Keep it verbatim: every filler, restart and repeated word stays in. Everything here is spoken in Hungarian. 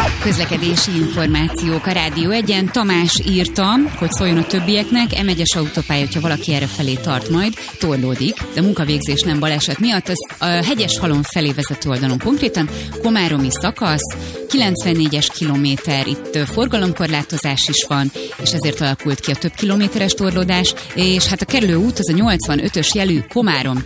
Közlekedési információk a Rádió egyen. Tamás írta, hogy szóljon a többieknek, em egyes autópálya, hogyha valaki erre felé tart majd, torlódik, de munkavégzés nem baleset miatt. Ez a Hegyeshalom felé vezető oldalon konkrétan, komáromi szakasz, kilencvennégyes kilométer, itt forgalomkorlátozás is van, és ezért alakult ki a több kilométeres torlódás, és hát a kerülő út az a nyolcvanötös jelű Komárom